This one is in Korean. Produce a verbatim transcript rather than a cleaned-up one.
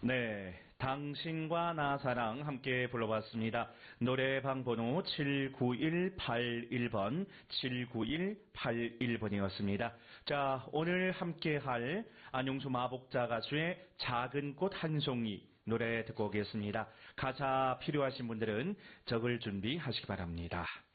네, 당신과 나 사랑 함께 불러봤습니다. 노래방 번호 칠구일팔일 번, 칠구일팔일 번이었습니다. 자, 오늘 함께할 안용수 마복자 가수의 작은 꽃 한 송이 노래 듣고 오겠습니다. 가사 필요하신 분들은 적을 준비하시기 바랍니다.